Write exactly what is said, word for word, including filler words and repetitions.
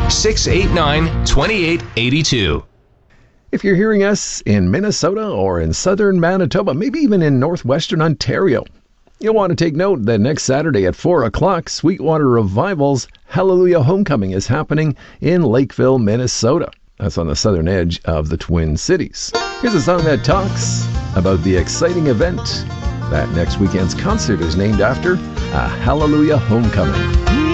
six eight nine, two eight eight two. If you're hearing us in Minnesota or in southern Manitoba, maybe even in northwestern Ontario, you'll want to take note that next Saturday at four o'clock, Sweetwater Revival's Hallelujah Homecoming is happening in Lakeville, Minnesota. That's on the southern edge of the Twin Cities. Here's a song that talks about the exciting event that next weekend's concert is named after, a Hallelujah Homecoming.